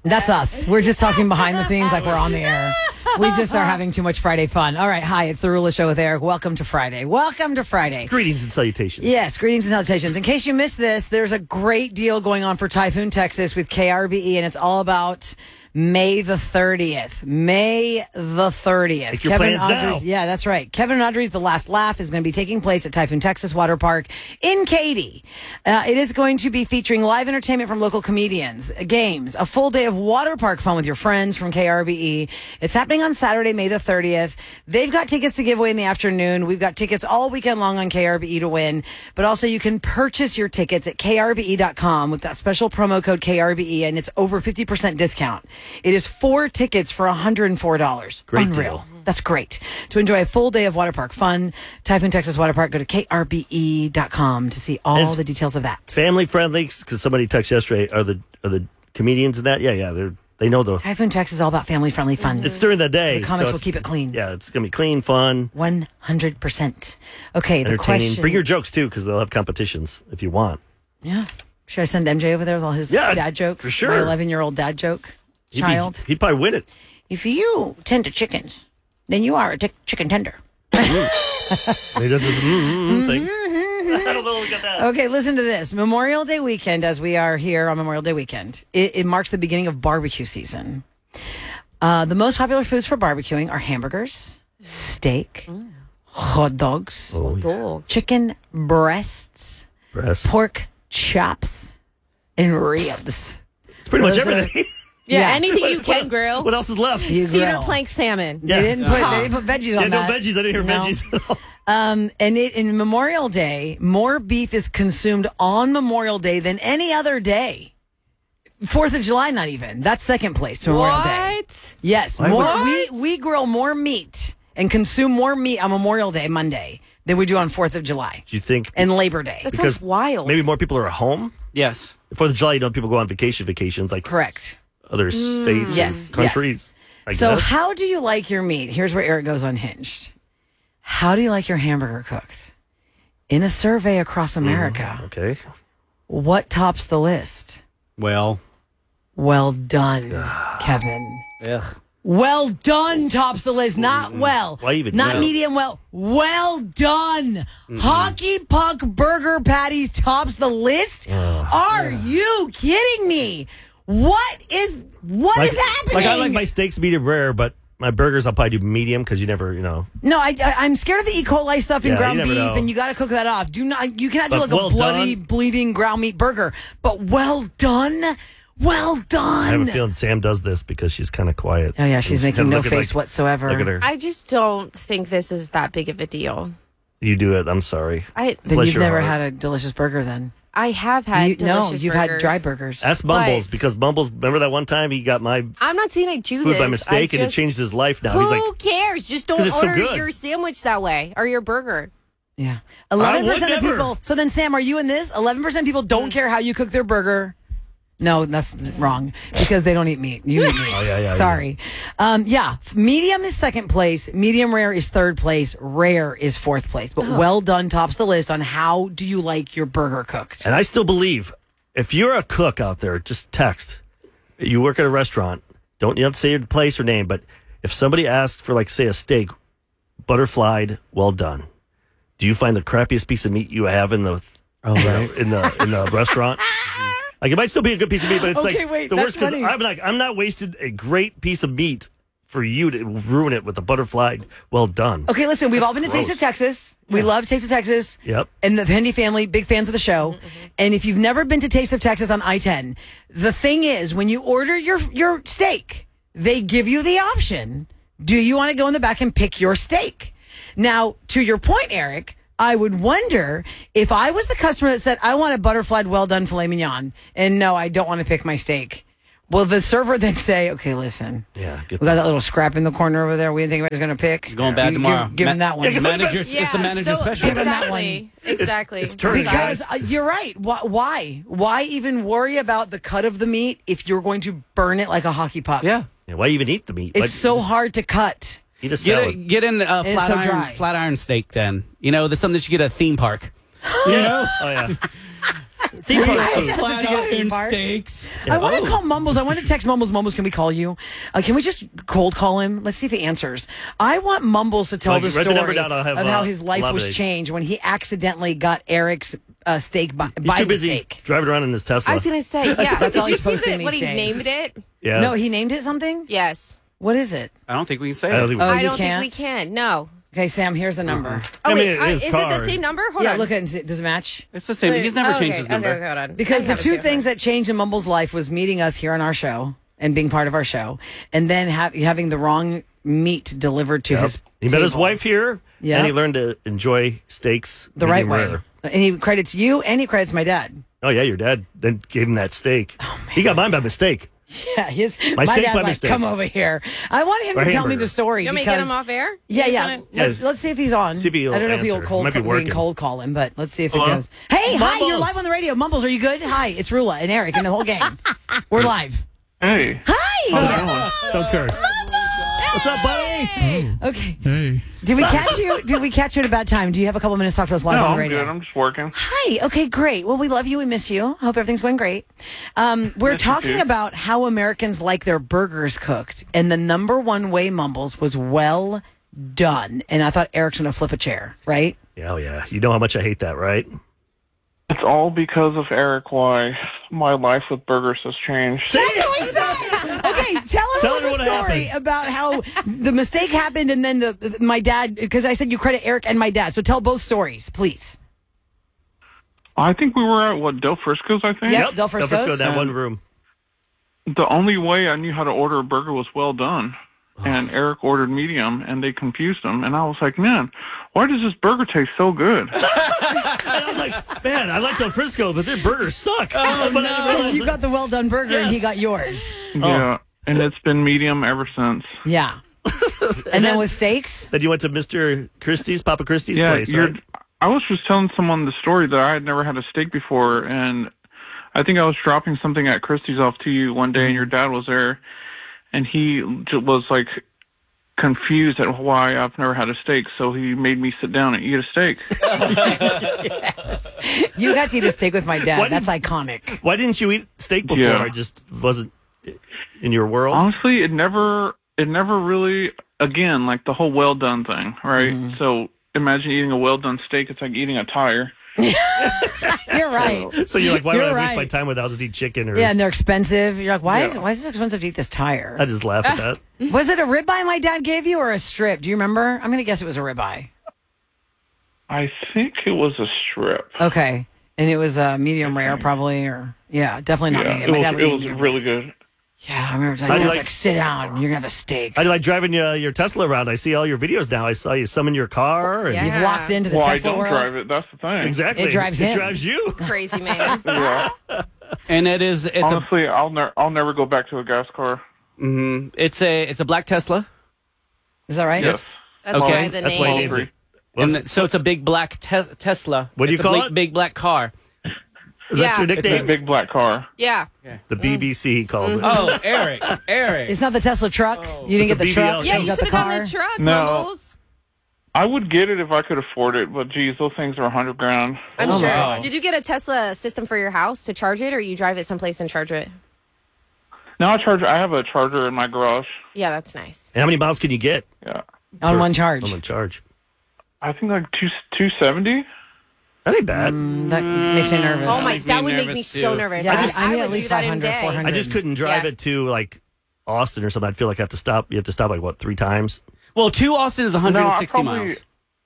That's us. We're just talking behind the scenes like we're on the air. We just are having too much Friday fun. All right. Hi, it's the Rula Show with Eric. Welcome to Friday. Welcome to Friday. Greetings and salutations. Yes, greetings and salutations. In case you missed this, there's a great deal going on for Typhoon, Texas with KRBE, and it's all about May the 30th. May the 30th. Make your plans now. Yeah, that's right. Kevin and Audrey's The Last Laugh is going to be taking place at Typhoon, Texas Water Park in Katy. It is going to be featuring live entertainment from local comedians, games, a full day of water park fun with your friends from KRBE. It's happening on Saturday, May the 30th. They've got tickets to give away in the afternoon. We've got tickets all weekend long on KRBE to win, but also you can purchase your tickets at krbe.com with that special promo code KRBE, and it's over 50% discount. It is 4 tickets for $104. Great Unreal. deal. That's great. To enjoy a full day of water park fun, Typhoon, Texas Water Park, go to krbe.com to see all the details of that. Family friendly, because somebody texted yesterday, are the comedians in that? Yeah, they know the... Typhoon, Texas is all about family friendly fun. It's during the day. So the comics so will keep it clean. Yeah, it's going to be clean, fun. 100%. Okay, the entertaining. question... Bring your jokes, too, because they'll have competitions if you want. Yeah. Should I send MJ over there with all his dad jokes? For sure. My 11-year-old dad joke child. He'd probably win it. If you tend to chickens, then you are a chicken tender. He does this thing. I don't know. Look at that. Okay, listen to this. Memorial Day weekend, as we are here on Memorial Day weekend, it marks the beginning of barbecue season. The most popular foods for barbecuing are hamburgers, steak, hot dogs, chicken breasts, pork chops, and ribs. It's pretty much everything. Yeah, anything you can grill. What else is left? Cedar plank salmon. Yeah. They didn't put veggies on that. No veggies. I didn't hear veggies at all. And in Memorial Day, more beef is consumed on Memorial Day than any other day. 4th of July, not even. That's second place to Memorial Day. What? Yes, we grill more meat and consume more meat on Memorial Day, Monday, than we do on 4th of July. Do you think? And Labor Day. That sounds wild. Maybe more people are at home? Yes. 4th of July, people go on vacations like Correct. other states and countries. I So guess. how do you like your meat? Here's where Eric goes unhinged. How do you like your hamburger cooked? In a survey across America, Okay. what tops the list? Well done, Kevin. Ugh. Well done tops the list. Not well. Why even Not know? medium well. Well done. Hockey puck burger patties tops the list. Are you kidding me? What is happening? Like I like my steaks medium rare, but my burgers I'll probably do medium because you never, No, I'm scared of the E. coli stuff in Yeah, ground you beef, never know. and you got to cook that off. You cannot do But like a well bloody, done. bleeding ground meat burger. But well done. Well done. I have a feeling Sam does this because she's kind of quiet. Oh yeah, she's making kinda no looking face like- whatsoever. Look at her. I just don't think this is that big of a deal. You do it. I'm sorry. Then Bless you've your never heart. had a delicious burger then. I have had delicious you've burgers. had dry burgers. Ask Bumbles But- because Bumbles. Remember that one time he got my I'm not saying I do food this. by mistake and it changed his life. Now Who he's like, cares? Just don't 'Cause it's so order good. your sandwich that way or your burger. Yeah. I 11% would of never. people. So then, Sam, are you in this? 11% of people don't care how you cook their burger. No, that's wrong because they don't eat meat. You eat meat. yeah. Sorry. Medium is second place. Medium rare is third place. Rare is fourth place. But well done tops the list on how do you like your burger cooked. and I still believe if you're a cook out there, just text. You work at a restaurant. You don't have to say your place or name, but if somebody asks for, like, say, a steak, butterflied, well done. Do you find the crappiest piece of meat you have in the in the restaurant? Like, it might still be a good piece of meat, but it's Okay, like wait, the that's worst because funny. I'm not wasted a great piece of meat for you to ruin it with a butterflied well done. Okay, listen, we've all been to gross. Taste of Texas. We love Taste of Texas. Yep. And the Hendy family, big fans of the show. And if you've never been to Taste of Texas on I-10, the thing is, when you order your steak, they give you the option. Do you want to go in the back and pick your steak? Now, to your point, Eric, I would wonder if I was the customer that said, I want a butterflied well done filet mignon, and no, I don't want to pick my steak. Will the server then say, okay, listen, Yeah, we got that little scrap in the corner over there we didn't think anybody's going to pick? It's going bad tomorrow. Give him that one. It's the manager special. Give him that one. Exactly. It's turning. Because you're right. Why? Why even worry about the cut of the meat if you're going to burn it like a hockey puck? Yeah. Yeah, why even eat the meat? It's so hard to cut. Eat a salad. Get in a It's so dry. flat iron steak then. There's something that you get at a theme park. Yeah. Oh, yeah. Theme park food. That's what you get at theme park. steaks. I want to call Mumbles. I want to text Mumbles. Mumbles, can we call you? Can we just cold call him? Let's see if he answers. I want Mumbles to tell the write the number story down, I'll have, of how his life was lemonade. changed when he accidentally got Eric's steak by He's too busy mistake. driving around in his Tesla. I was gonna say, yeah. That's all Did you he's see posting that, what these he days. named it? yeah. No, he named it something? Yes. What is it? I don't think we can say I don't it. think Oh, I you don't think we can't? can. No. Okay, Sam, here's the number. Oh, I mean, wait. his Is it car. the same number? Hold Yeah, on. look at it. Does it match? It's the same. He's never changed his number. Okay, hold on. Because I the have it two too. things that changed in Mumble's life was meeting us here on our show and being part of our show, and then having the wrong meat delivered to his He met his table. wife here, Yeah. and he learned to enjoy steaks the right medium way. rare. And he credits you and he credits my dad. Oh, yeah, your dad then gave him that steak. He got mine by mistake. Yeah, my steak dad's by like, mistake. come over here. I want him Or to tell me hamburger. the story. You want me to because, get him off air? Yeah, You yeah. just wanna- Yes. Let's see if he's on. See if he'll I don't know if he'll answer. cold Might be we can working. cold call him, but let's see if Hello? it goes. Hey, hi, you're Mumbles. live on the radio. Mumbles, are you good? Hi, it's Rula and Eric and the whole gang. We're live. Hey. Hi. Don't curse. What's up, buddy? Okay. Hey. Did we catch you? Did we catch you at a bad time? Do you have a couple minutes to talk to us live No, on the I'm radio? good. I'm just working. Hi. Okay, great. Well, we love you. We miss you. Hope everything's going great. We're Miss you talking too. about how Americans like their burgers cooked, and the number one way, Mumbles, was well done. And I thought Eric's going to flip a chair, right? Yeah, oh, yeah. You know how much I hate that, right? It's all because of Eric why my life with burgers has changed. Say That's it! what we said. Okay, tell Tell her her the what story happened. about how the mistake happened, and then my dad. Because I said you credit Eric and my dad, so tell both stories, please. I think we were at, Del Frisco's, I think? Yep. Del Frisco's? that one room. The only way I knew how to order a burger was well done. And Eric ordered medium, and they confused him. And I was like, man, why does this burger taste so good? And I was like, man, I like Del Frisco, but their burgers suck. Oh, but Because you got the well done burger, and he Yes. got yours. Yeah. And it's been medium ever since. Yeah. And then with steaks, Then you went to Mr. Christie's, Papa Christie's Yeah, place, right? I was just telling someone the story that I had never had a steak before, and I think I was dropping something at Christie's off to you one day, and your dad was there, and he was like confused at why I've never had a steak, so he made me sit down and eat a steak. you got to eat a steak with my dad. Why That's iconic. Why didn't you eat steak before? Yeah. It just wasn't in your world? Honestly, it never really, again, like the whole well done thing, right? Mm-hmm. So imagine eating a well done steak. It's like eating a tire. You're right. So you're like, why would You're I waste right. my time with? I'll just eat chicken or... Yeah, and they're expensive. You're like, why is Yeah. it so expensive to eat this tire? I just laugh at that. Was it a ribeye my dad gave you or a strip? Do you remember? I'm going to guess it was a ribeye. I think it was a strip. Okay. And it was medium rare, probably, or yeah, definitely not Yeah, medium. My dad would it eat was medium really good. Yeah, I remember. I Dad's like- like, sit down. You're gonna have a steak. I like driving your Tesla around. I see all your videos now. I saw you summon your car. And Yeah. You've locked into the Well, I Tesla don't world. drive it. That's the thing. Exactly. It drives him. It drives you. Crazy man. Yeah. And it's Honestly, I'll never go back to a gas car. a black Tesla. Is that right? Yes. That's Okay. why the That's why he name. names it. And so it's a big black Tesla. What do you It's call a it? Big black car. Is Yeah. that your It's a nickname? big black car. Yeah. The BBC he calls it. Oh, Eric. It's not the Tesla truck. You didn't get the The truck. BBL. Yeah, you you got should the have car. gotten the truck, No. Mumbles. I would get it if I could afford it, but geez, those things are $100,000. I'm Oh, sure. my. Did you get a Tesla system for your house to charge it, or you drive it someplace and charge it? Now I have a charger in my garage. Yeah, that's nice. And how many miles can you get Yeah. On one charge. on the charge? I think like 270. That ain't bad. That makes me nervous. Oh my, makes that me would make me nervous, so too. nervous. Yeah, I I need would at least do that in a 500, day. 400. I just couldn't drive Yeah. it to like Austin or something. I'd feel like I have to stop. You have to stop like what 3 times? Well, to Austin is 160 No, miles.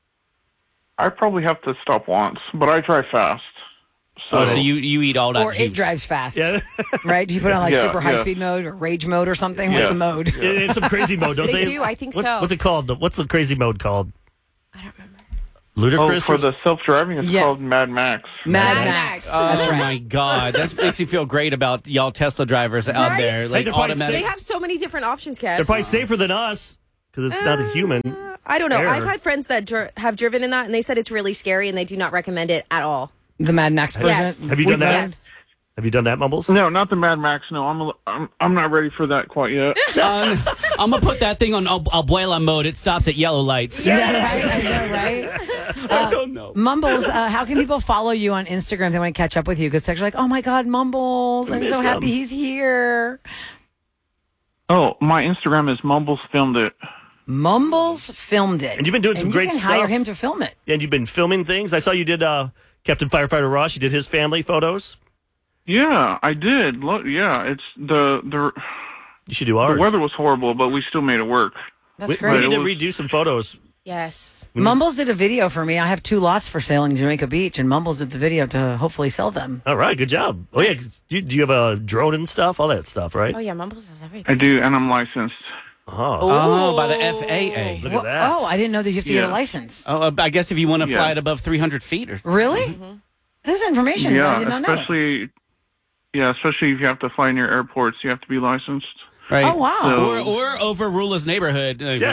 I probably have to stop once, but I drive fast. So, Oh, so you eat all that or juice. it drives fast. Yeah, Right? Do you put it on like Yeah, super high yeah. speed mode or rage mode or something? What's Yeah. the mode? it's some crazy mode, don't They they? do, I think so. What's it called? What's the crazy mode called? I don't remember. Ludicrous. for the self-driving, it's Yeah. called Mad Max. Mad Mad Max. Max. Oh my God, that makes you feel great about y'all Tesla drivers out Right? there, Hey, like they're probably automatic. They have so many different options, Kev. They're probably safer than us because it's not a human. I don't know. Air. I've had friends that have driven in that, and they said it's really scary, and they do not recommend it at all. The Mad Max version. Yes. Have you done that? Yes. Have you done that, Mumbles? No, not the Mad Max. No, I'm not ready for that quite yet. I'm gonna put that thing on abuela mode. It stops at yellow lights. Yeah, right? I know, right? I don't know. Mumbles, how can people follow you on Instagram if they want to catch up with you? Because they're like, oh my God, Mumbles, I'm so happy he's here. Oh, my Instagram is Mumbles Filmed It. Mumbles filmed it. And you've been doing some great you can stuff. hire him to film it. And you've been filming things. I saw you did Captain Firefighter Ross. You did his family photos. Yeah, I did. Yeah, it's the You should do ours. The weather was horrible, but we still made it work. That's We great. need to redo some photos. Yes. Mumbles did a video for me. I have 2 lots for sale in Jamaica Beach, and Mumbles did the video to hopefully sell them. All right, good job. Oh, yeah. Do you have a drone and stuff? All that stuff, right? Oh, yeah, Mumbles has everything. I do, and I'm licensed. Oh, by the FAA. Look at that. Oh, I didn't know that you have to get a Yeah. license. Oh, I guess if you want to fly Yeah. it above 300 feet. Or Really? This is information I Yeah, did not know. especially if you have to fly near airports, you have to be licensed. Right. Oh, wow. So- Or over Rula's neighborhood. That's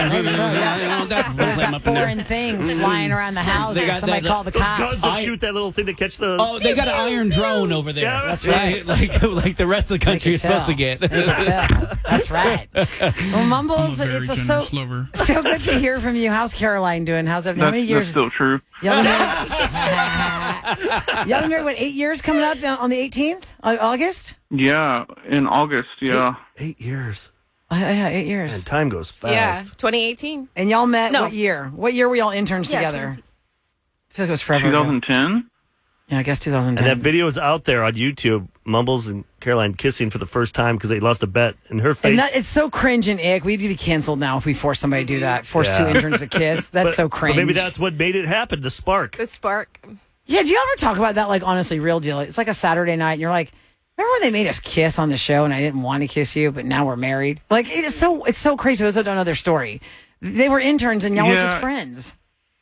that foreign thing flying around the house. They Or got somebody that- call the Those cops. guns that shoot that little thing to catch the... Oh, they got an iron drone over there. Yeah, that's right. Like the rest of the country is supposed to get. That's right. Well, Mumbles, I'm a very it's generous lover. so good to hear from you. How's Caroline doing? How's everything? How many That's years? still true. Y'all been married, what, 8 years coming up on the 18th? August? Yeah, in August, yeah. 8 years. Yeah, 8 years. And time goes fast. Yeah, 2018. And y'all met No. what year? What year were y'all interns Yeah, together? I feel like it was forever ago. 2010? Yeah, I guess 2010. And that video is out there on YouTube. Mumbles and Caroline kissing for the first time because they lost a bet. And her face... And that, it's so cringe and ick. We'd be canceled now if we force somebody to do that. Force Yeah. 2 interns to kiss. That's so cringe. But maybe that's what made it happen, the spark. The spark. Yeah, do you ever talk about that, like, honestly, real deal? It's like a Saturday night, and you're like, remember when they made us kiss on the show, and I didn't want to kiss you, but now we're married? Like, it's so crazy. Those that don't know their story. They were interns, and y'all were just friends.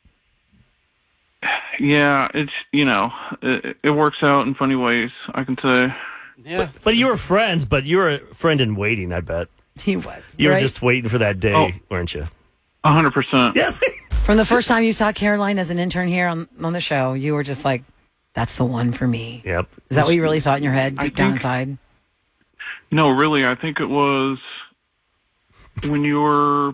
Yeah, it's, it works out in funny ways, I can say. Yeah. But you were friends, but you were a friend in waiting, I bet. He was. You right? were just waiting for that day, Oh. weren't you? 100%. Yes. From the first time you saw Caroline as an intern here on the show, you were just like, that's the one for me. Yep. Is that what you really thought in your head, I deep down think- inside? No, really, I think it was when you were...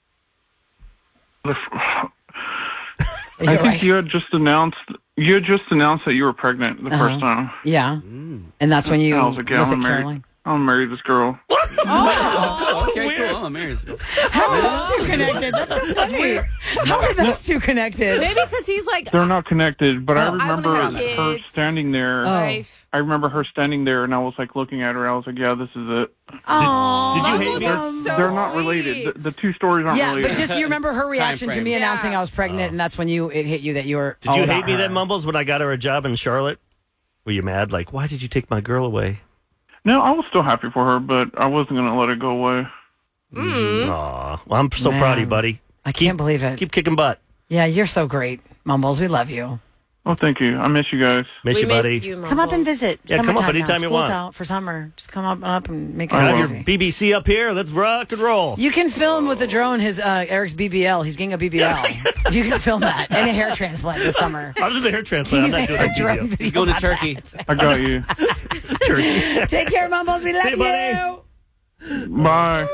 You're I think right. you had just announced that you were pregnant the first time. Yeah. And that's when you I looked was like, at yeah, I'm married. Caroline. I'll marry this girl. Okay, weird. cool. Oh, Mary's cool. How are those two connected? That's so funny. How are those two connected? Maybe because he's like, They're not connected, but I wanna remember have her kids. standing there. wife. I remember her standing there, and I was like looking at her. I was like, "Yeah, this is it." Aww. Did you hate Mumbles me? is so They're not sweet. related. The two stories aren't Yeah, related. but just you remember her reaction to frame. me Yeah. announcing I was pregnant, and that's when it hit you that you were. Did all you about hate me her. then, Mumbles, when I got her a job in Charlotte? Were you mad? Like, why did you take my girl away? No, I was still happy for her, but I wasn't going to let it go away. Aw. Well, I'm so proud of you, Man. buddy. I can't believe it. Keep kicking butt. Yeah, you're so great, Mumbles. We love you. Well, thank you. I miss you guys. Miss We you, buddy. miss you, Come up and Mumbles. visit. Yeah, come up Summertime anytime now. you School's want. out for summer. Just come up and make it Have your easy. BBC up here. Let's rock and roll. You can film with the drone his Eric's BBL. He's getting a BBL. You can film that and a hair transplant this summer. I'll do the hair transplant. I'm not doing a a drone video. video He's going to about Turkey. I got you. Turkey. Take care, Mumbles. We love See you, buddy. you. Bye.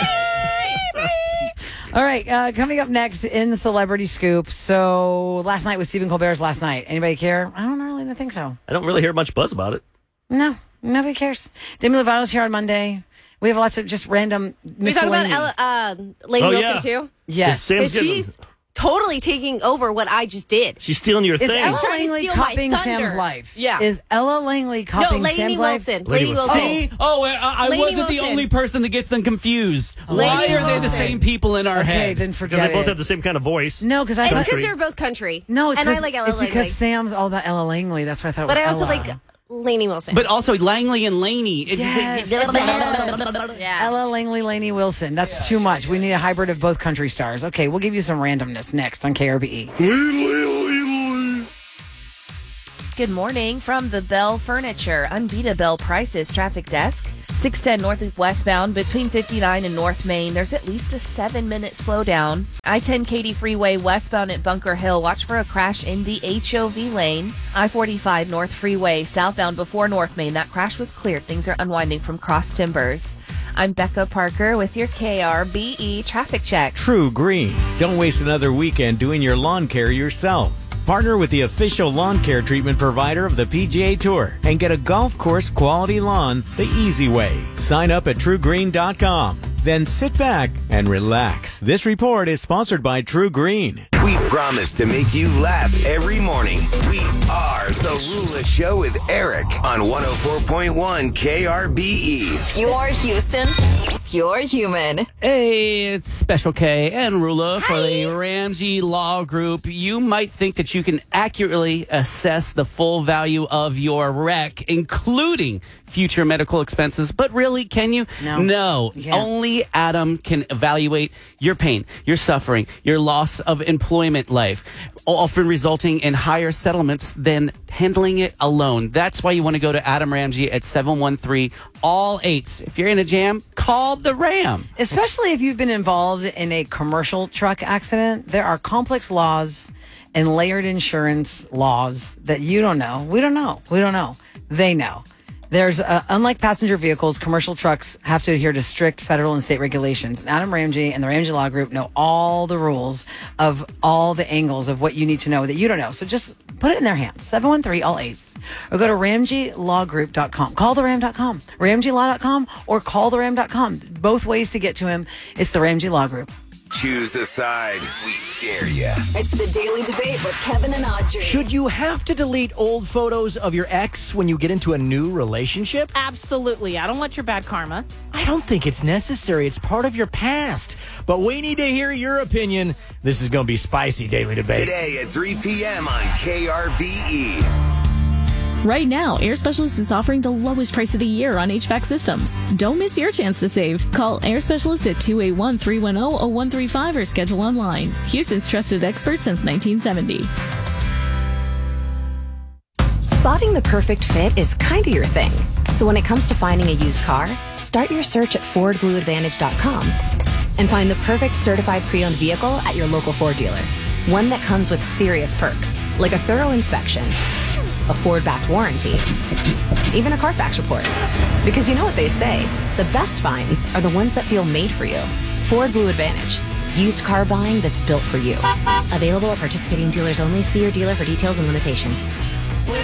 All right, coming up next in Celebrity Scoop. So last night was Stephen Colbert's last night. Anybody care? I don't really think so. I don't really hear much buzz about it. No, nobody cares. Demi Lovato's here on Monday. We have lots of just random We talk miscellany. about Lady Oh, Wilson yeah. too. Yes. Sam's Because getting, she's totally taking over what I just did. she's stealing your Is thing. Ella trying to Langley steal my copying thunder. Sam's life? Yeah. Is Ella Langley copying No, Lady Sam's Wilson. life? Lady Lady Wilson. Wilson. See? Oh, I Lady wasn't the Wilson. only person that gets them confused. Lady Why are they the Wilson. same people in our Okay, head? then Because forget they both it. have the same kind of voice. No, because I It's thought because they're both country. no, it's and I 'cause- like Ella it's Langley. because Sam's all about Ella Langley. That's why I thought it was But I also Ella. like Lainey Wilson. But also Langley and Laney. It's Yes. yeah. Ella Langley, Lainey Wilson. That's too much. We need a hybrid of both country stars. Okay, we'll give you some randomness next on KRBE. Good morning from the Bell Furniture. Unbeatable Bell prices traffic desk. 610 north westbound between 59 and North Main. There's at least a 7-minute slowdown. I-10 Katy Freeway westbound at Bunker Hill. Watch for a crash in the HOV lane. I-45 North Freeway southbound before North Main. That crash was cleared. Things are unwinding from Cross Timbers. I'm Becca Parker with your KRBE traffic check. True Green. Don't waste another weekend doing your lawn care yourself. Partner with the official lawn care treatment provider of the PGA Tour and get a golf course quality lawn the easy way. Sign up at TrueGreen.com. Then sit back and relax. This report is sponsored by True Green. We promise to make you laugh every morning. We are The Rula Show with Eric on 104.1 KRBE. Pure Houston, pure human. Hey, it's Special K and Rula for the Ramsey Law Group. You might think that you can accurately assess the full value of your wreck, including future medical expenses, but really, can you? No. Yeah. Only Adam can evaluate your pain, your suffering, your loss of employment life, often resulting in higher settlements than handling it alone. That's why you want to go to Adam Ramsey at 713 all 8s. If you're in a jam, call the Ram. Especially if you've been involved in a commercial truck accident, there are complex laws and layered insurance laws that you don't know. We don't know. They know. There's unlike passenger vehicles, commercial trucks have to adhere to strict federal and state regulations. And Adam Ramsey and the Ramsey Law Group know all the rules of all the angles of what you need to know that you don't know. So just put it in their hands. 713 all 8s. Or go to RamseyLawGroup.com. Call the Ram.com. RamseyLaw.com or call the Ram.com. Both ways to get to him. It's the Ramsey Law Group. Choose a side. We dare ya. It's the Daily Debate with Kevin and Audrey. Should you have to delete old photos of your ex when you get into a new relationship? Absolutely. I don't want your bad karma. I don't think it's necessary. It's part of your past. But we need to hear your opinion. This is going to be spicy Daily Debate. Today at 3 p.m. on KRBE. Right now, Air Specialist is offering the lowest price of the year on HVAC systems. Don't miss your chance to save. Call Air Specialist at 281-310-0135 or schedule online. Houston's trusted expert since 1970. Spotting the perfect fit is kind of your thing. So when it comes to finding a used car, start your search at FordBlueAdvantage.com and find the perfect certified pre-owned vehicle at your local Ford dealer. One that comes with serious perks, like a thorough inspection, a Ford-backed warranty, even a Carfax report. Because you know what they say, the best finds are the ones that feel made for you. Ford Blue Advantage. Used car buying that's built for you. Available at participating dealers only. See your dealer for details and limitations.